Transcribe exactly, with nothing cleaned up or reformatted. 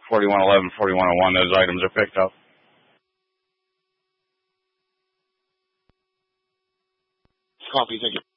forty-one eleven, forty-one oh one, those items are picked up. Copy, thank you.